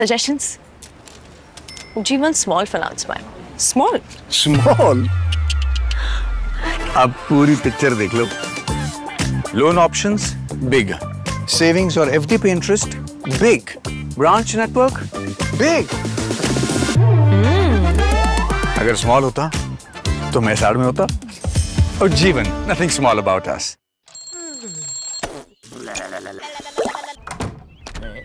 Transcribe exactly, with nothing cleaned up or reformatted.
Suggestions? Jeevan Small Finance Bank. Small? Small? अब पूरी picture देख लो। लोन ऑप्शंस बिग, सेविंग्स और एफडी पे interest big, branch network big. अगर स्मॉल होता तो मैं साइड में होता। और जीवन, नथिंग स्मॉल अबाउट अस।